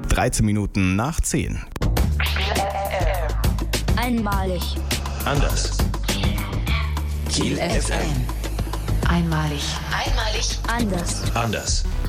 13 Minuten nach 10. Einmalig. Anders. Kiel FM. Einmalig. Einmalig. Anders. Anders.